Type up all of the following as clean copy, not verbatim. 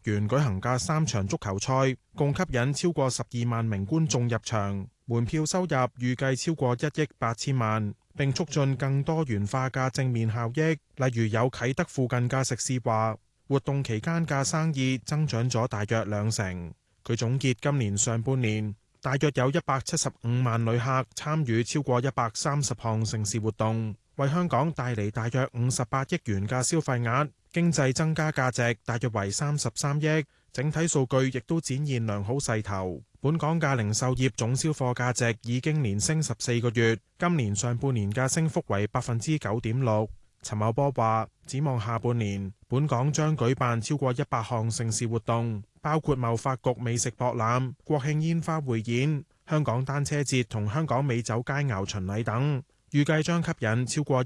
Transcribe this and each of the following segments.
元舉行嘅3場足球賽，共吸引超過12萬名觀眾入場，門票收入預計超過1億8千萬，並促進更多元化嘅正面效益。例如有啟德附近嘅食肆話，活動期間嘅生意增長咗大約2成。佢總結今年上半年，大約有175萬旅客參與超過130項盛事活動，為香港帶嚟大約58億元嘅消費額，經濟增加價值大約為33億，整體數據亦都展現良好勢頭。本港嘅零售業總銷貨價值已經連升14個月，今年上半年嘅升幅為9.6%。陳茂波話，展望下半年，本港將舉辦超過100項盛事活動，包括貿發局美食博覽、國慶煙花匯演、香港單車節同香港美酒佳餚巡禮等，預計將吸引超過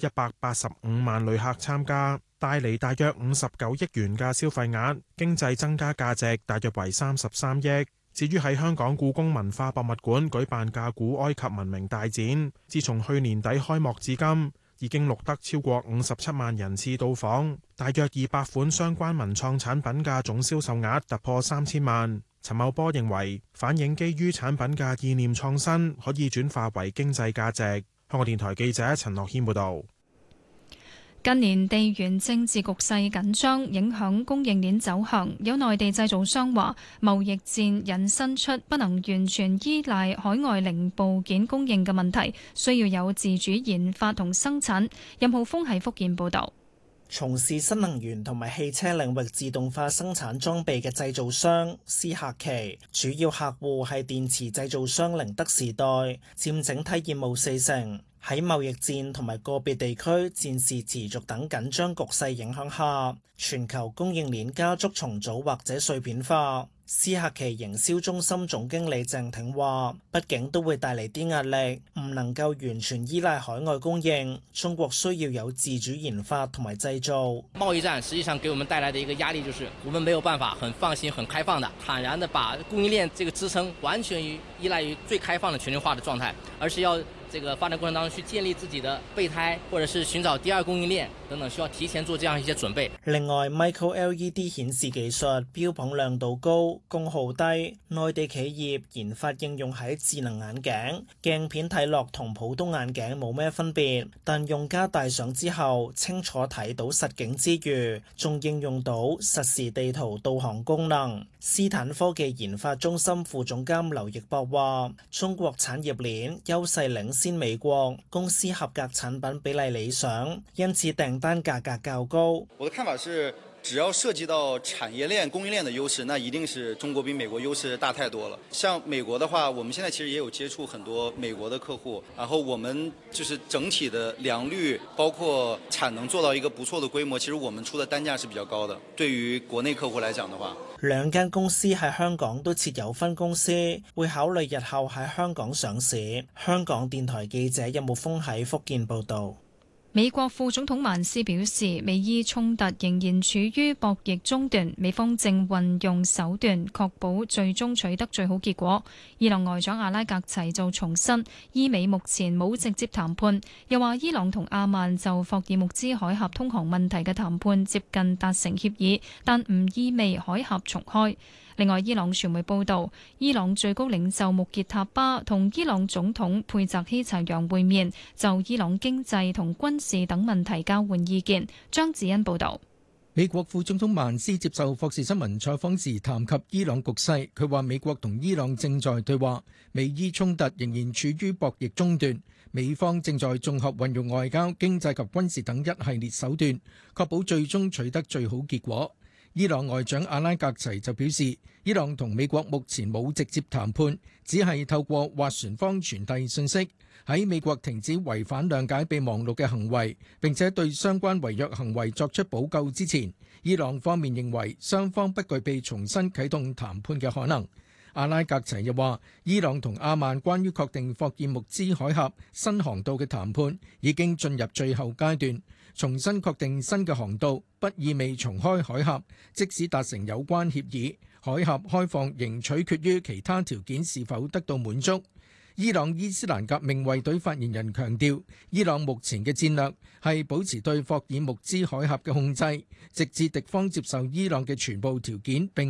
185萬旅客參加，帶嚟大約59億元嘅消費額，經濟增加價值大約為33億。至於喺香港故宮文化博物館舉辦嘅古埃及文明大展，自從去年底開幕至今，已經錄得超過57萬人次到訪，大約200款相關文創產品嘅總銷售額突破3000萬。陳茂波認為，反映基於產品嘅意念創新可以轉化為經濟價值。香港電台記者陳樂軒報導。 近年地緣政治局勢緊張，影響供應鏈走向。有內地製造商話，貿易戰引申出不能完全依賴海外零部件供應嘅問題，需要有自主研發同生產。任浩峰喺福建報導。 從事新能源同埋汽車領域自動化生產裝備嘅製造商思客奇，主要客戶係電池製造商寧德時代，佔整體業務40%。喺貿易戰同埋個別地區戰事持續等緊張局勢影響下，全球供應鏈加速重組或者碎片化。思客奇營銷中心總經理鄭挺話，畢竟都會帶嚟啲壓力，唔能夠完全依賴海外供應，中國需要有自主研發同埋製造。 貿易戰實際上給我們帶來的一個壓力，就是我們沒有辦法很放心、很開放的、坦然的把供應鏈這個支撐完全依賴於最開放的全球化的狀態，而是要這個發展過程當中去建立自己的備胎，或者是尋找第二供應鏈等等，需要提前做這樣一些準備。 另外 ，Micro LED 顯示技術標榜亮度高、功耗低，內地企業研發應用喺智能眼鏡，鏡片睇落同普通眼鏡冇咩分別，但用家戴上之後清楚睇到實景之餘，仲應用到實時地圖導航功能。斯坦科技研發中心副總監劉奕博話，中國產業鏈優勢領先美國，公司合格產品比例理想，因此訂單價格較高。 我的看法是，只要涉及到產業鏈、供應鏈的優勢，那一定是中國比美國優勢大太多了。像美國的話，我們現在其實也有接觸很多美國的客戶，然後我們就是整體的良率，包括產能做到一個不錯的規模，其實我們出的單價是比較高的。對於國內客戶來講的話， 兩間公司喺香港都設有分公司，會考慮日後喺香港上市。香港電台記者任木峰喺福建報道。 美國副總統曼斯表示，美伊衝突仍然處於博弈中段，美方正運用手段確保最終取得最好結果。伊朗外長阿拉格齊就重申，伊美目前冇直接談判，又話伊朗同阿曼就霍爾木茲海峽通航問題嘅談判接近達成協議，但唔意味海峽重開。另外，伊朗傳媒報道，伊朗最高領袖穆傑塔巴同伊朗總統佩澤希齊揚會面，就伊朗經濟同軍事等問題交換意見。張子欣報導。 美國副總統曼斯接受霍士新聞採訪時談及伊朗局勢，佢話美國同伊朗正在對話，美伊衝突仍然處於博弈中段，美方正在綜合運用外交、經濟及軍事等一系列手段，確保最終取得最好結果。伊朗外長阿拉格齊就表示，伊朗同美國目前冇直接談判，只係透過斡旋方傳遞信息。喺美國停止違反諒解備忘錄嘅行為，並且對相關違約行為作出補救之前，伊朗方面認為雙方不具備重新啟動談判嘅可能。阿拉格齊又話，伊朗同阿曼關於確定霍爾木茲海峽新航道嘅談判已經進入最後階段。重新確定新嘅航道不意味重開海峽，即使達成有關協議，海峽開放仍取決於其他條件是否得到滿足。伊朗伊斯蘭革命衛隊發言人強調，伊朗目前嘅戰略係保持對霍爾木茲海峽嘅控制，直至敵方接受伊朗嘅全部條件並